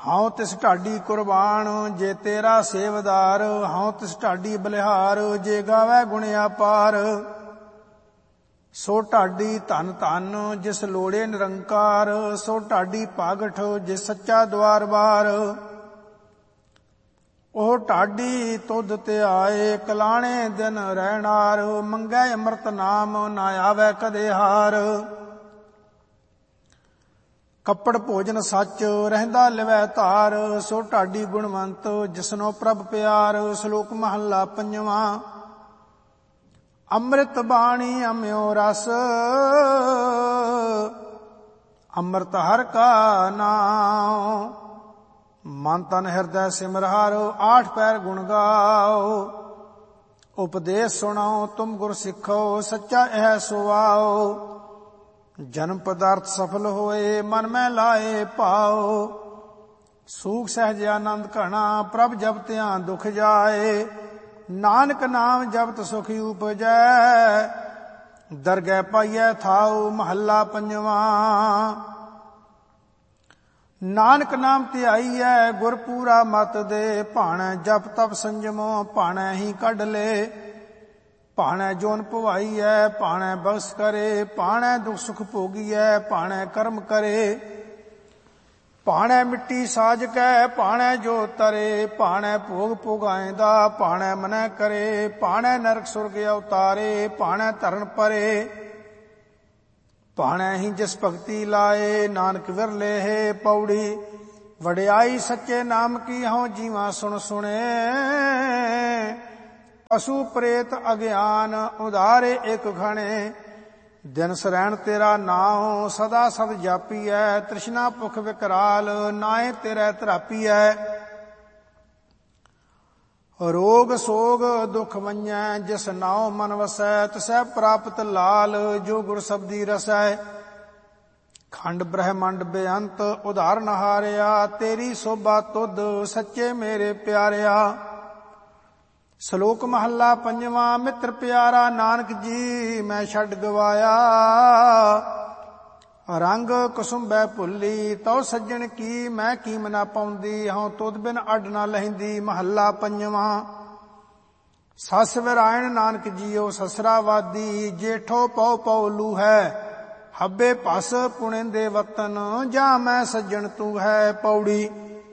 ਹਉ ਤਿਸ ਢਾਡੀ ਕੁਰਬਾਨ ਜੇ ਤੇਰਾ ਸੇਵਦਾਰ। ਹਉ ਤਿਸ ਢਾਡੀ ਬਲਿਹਾਰ ਜੇ ਗਾਵੈ ਗੁਣ ਅਪਾਰ। ਸੋ ਢਾਡੀ ਧਨ ਧਨ ਜਿਸ ਲੋੜੇ ਨਿਰੰਕਾਰ। ਸੋ ਢਾਡੀ ਭਾਗਠ ਜਿਸ ਸੱਚਾ ਦੁਆਰ ਬਾਰ। ਉਹ ਢਾਡੀ ਤੁਧ ਤੇ ਆਏ ਕਲਾਣੇ ਦਿਨ ਰਹਿਣਾਰ। ਮੰਗੈ ਅੰਮ੍ਰਿਤ ਨਾਮ ਨਾ ਆਵੈ ਕਦੇ ਹਾਰ। ਕੱਪੜ ਭੋਜਨ ਸੱਚ ਰਹਿੰਦਾ ਲਿਵੈ ਧਾਰ। ਸੋ ਢਾਡੀ ਗੁਣਵੰਤ ਜਿਸਨੋ ਪ੍ਰਭ ਪਿਆਰ। ਸ਼ਲੋਕ ਮਹੱਲਾ ਪੰਜਵਾਂ। ਅੰਮ੍ਰਿਤ ਬਾਣੀ ਅਮਿਓ ਰਸ ਅੰਮ੍ਰਿਤ ਹਰਿ ਕਾ ਨਾਮ। ਮਨ ਤਨ ਹਿਰਦੈ ਸਿਮਰ ਹਾਰੋ ਆਠ ਪੈਰ ਗੁਣ ਗਾਓ। ਉਪਦੇਸ਼ ਸੁਣਾਓ ਤੁਮ ਗੁਰ ਸਿੱਖੋ ਸੱਚਾ ਇਹ ਸੁਆਓ। ਜਨਮ ਪਦਾਰਥ ਸਫਲ ਹੋਏ ਮਨ ਮੈਂ ਲਾਏ ਪਾਓ। ਸੂਖ ਸਹਿਜ ਆਨੰਦ ਘਣਾ ਪ੍ਰਭ ਜਪ ਧਿਆਨ ਦੁਖ ਜਾਏ। ਨਾਨਕ ਨਾਮ ਜਪਤ ਸੁਖ ਉਪਜੈ ਦਰਗਹਿ ਪਾਈਐ ਥਾਉ। ਮਹੱਲਾ ਪੰਜਵਾਂ। ਨਾਨਕ ਨਾਮ ਧਿਆਈਐ ਗੁਰ ਪੂਰਾ ਮਤ ਦੇ। ਭਾਣੈ ਜਪ ਤਪ ਸੰਜਮੋ ਭਾਣੈ ਹੀ ਕੱਢ ਲੇ। ਭਾਣੈ ਜੋਨ ਭਵਾਈਐ ਭਾਣੈ ਬਖਸ਼ ਕਰੇ। ਭਾਣੈ ਦੁਖ ਸੁਖ ਭੋਗੀਐ ਭਾਣੈ ਕਰਮ ਕਰੇ। ਭਾਣੈ ਮਿੱਟੀ ਸਾਜ ਕੈ ਭਾਣੈ ਜੋ ਤਰੇ। ਭਾਣੈ ਭੋਗ ਭੋਗਾਇਂਦਾ ਭਾਣੈ ਮਨੈ ਕਰੇ। ਭਾਣੈ ਨਰਕ ਸੁਰਗ ਅਵਤਾਰੇ ਭਾਣੈ ਧਰਨ ਪਰੇ। ਭਾਣੈ ਹੀ ਜਿਸ ਭਗਤੀ ਲਾਏ ਨਾਨਕ ਵਿਰਲੇ ਹੈ ਪੌੜੀ। ਵਡਿਆਈ ਸੱਚੇ ਨਾਮ ਕੀ ਹਉ ਜੀਵਾ ਸੁਣ ਸੁਣੇ। ਪਸ਼ੂ ਪ੍ਰੇਤ ਅਗਿਆਨ ਉਧਾਰੇ ਇਕ ਘਣੇ। ਦਿਨ ਸਰੈਣ ਤੇਰਾ ਨਾਉ ਸਦਾ ਸਦ ਜਾਪੀਐ। ਤ੍ਰਿਸ਼ਨਾ ਭੁਖ ਵਿਕਰਾਲ ਨਾਏ ਤੇਰੇ ਧਰਾਪੀਐ। ਰੋਗ ਸੋਗ ਦੁਖ ਵੰਜੈ ਜਿਸ ਨਾਉ ਮਨ ਵਸੈ। ਤਿਸੈ ਪ੍ਰਾਪਤ ਲਾਲ ਜੋ ਗੁਰ ਸਬਦੀ ਰਸੈ। ਖੰਡ ਬ੍ਰਹਮੰਡ ਬੇਅੰਤ ਉਧਾਰਨ ਹਾਰਿਆ। ਤੇਰੀ ਸੋਭਾ ਤੁਧ ਸੱਚੇ ਮੇਰੇ ਪਿਆਰਿਆ। ਸ਼ਲੋਕ ਮਹੱਲਾ ਪੰਜਵਾਂ। ਮਿੱਤਰ ਪਿਆਰਾ ਨਾਨਕ ਜੀ ਮੈਂ ਛੱਡ ਗਵਾਇਆ। ਰੰਗ ਕੁਸੁੰਬੈ ਭੁੱਲੀ ਤਉ ਸੱਜਣ ਕੀ। ਮੈਂ ਕੀਮ ਨਾ ਪਾਉਂਦੀ ਹਉ ਤੁਧ ਬਿਨ ਅੱਡ ਨਾ ਲਹਿੰਦੀ। ਮਹੱਲਾ ਪੰਜਵਾਂ। ਸੱਸ ਵਿਰਾਇਣ ਨਾਨਕ ਜੀਓ ਸਸਰਾ ਵਾਦੀ। ਜੇਠੋ ਪਉ ਪਉ ਲੂਹੈ ਹੱਬੇ ਭਸ ਪੁਣੇ ਦੇ ਵਤਨ। ਜਾਂ ਮੈਂ ਸੱਜਣ ਤੂੰ ਹੈ ਪੌੜੀ।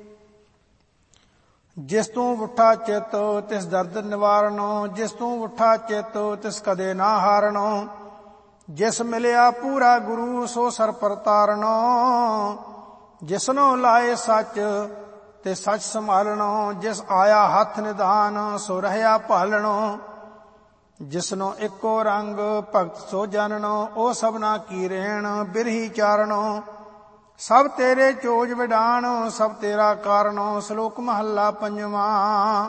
ਜਿਸ ਤੂੰ ਉਠਾ ਚਿਤ ਤਿਸ ਦਰਦ ਨਿਵਾਰਨੋ। ਜਿਸ ਤੂੰ ਉਠਾ ਚਿਤ ਤਿਸ ਕਦੇ ਨਾ ਹਾਰਨੋ। ਜਿਸ ਮਿਲਿਆ ਪੂਰਾ ਗੁਰੂ ਸੋ ਸਰ ਪਰ ਤਾਰਨੋ। ਜਿਸਨੋ ਲਾਏ ਸੱਚ ਤੇ ਸੱਚ ਸੰਭਾਲਣੋ। ਜਿਸ ਆਇਆ ਹੱਥ ਨਿਧਾਨ ਸੋ ਰਹਿਆ ਭਾਲਣੋ। ਜਿਸਨੋ ਇੱਕੋ ਰੰਗ ਭਗਤ ਸੋ ਜਾਣਨੋ। ਉਹ ਸਭਨਾ ਕੀ ਰੇਣ ਬਿਰਹੀ ਚਾਰਣੋ। ਸਭ ਤੇਰੇ ਚੋਜ ਵਿਡਾਣ ਸਭ ਤੇਰਾ ਕਾਰਣੋ। ਸ਼ਲੋਕ ਮਹੱਲਾ ਪੰਜਵਾਂ।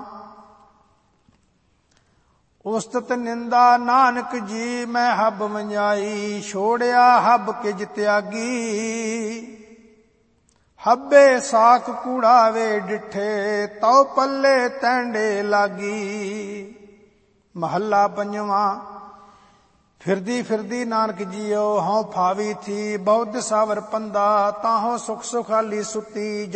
ਉਸਤਤ ਨਿੰਦਾ ਨਾਨਕ ਜੀ ਮੈਂ ਹੱਬ ਵੰਜਾਈ। ਛੋੜਿਆ ਹੱਬ ਕਿਜ ਤਿਆਗੀ। ਹੱਬੇ ਸਾਖ ਕੂੜਾਵੇ ਡਿਠੇ ਤਉ ਪੱਲੇ ਤੈਂਡੇ ਲਾਗੀ। ਮਹੱਲਾ ਪੰਜਵਾਂ। ਫਿਰਦੀ ਫਿਰਦੀ ਨਾਨਕ ਜੀਓ ਹਉ ਫਾਵੀ ਥੀ। ਬੌਧ ਸਾਵਰ ਪੰਦਾ ਤਾਹੋਂ ਸੁਖ ਸੁਖਾਲੀ ਸੁਤੀ।